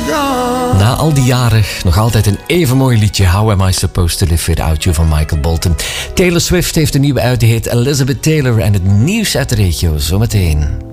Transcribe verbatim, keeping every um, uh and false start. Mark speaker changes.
Speaker 1: gone.
Speaker 2: Na al die jaren nog altijd een even mooi liedje. How Am I Supposed to Live Without You van Michael Bolton. Taylor Swift heeft een nieuwe uit, die heet Elizabeth Taylor. En het nieuws uit de regio zometeen.